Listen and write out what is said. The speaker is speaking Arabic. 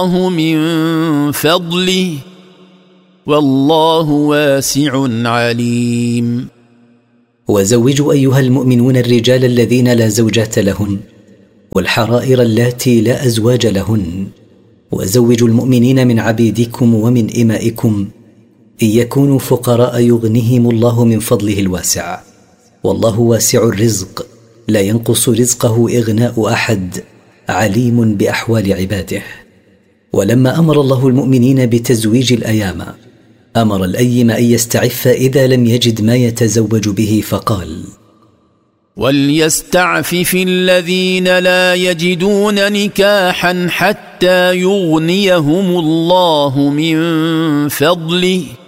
من فضله والله واسع عليم. وزوجوا أيها المؤمنون الرجال الذين لا زوجات لهن والحرائر اللاتي لا أزواج لهن، وزوجوا المؤمنين من عبيدكم ومن إمائكم إن يكونوا فقراء يغنهم الله من فضله الواسع، والله واسع الرزق لا ينقص رزقه إغناء أحد، عليم بأحوال عباده. ولما أمر الله المؤمنين بتزويج الأيام أمر الأيم أن يستعف إذا لم يجد ما يتزوج به، فقال: وليستعفف الذين لا يجدون نكاحا حتى يغنيهم الله من فضله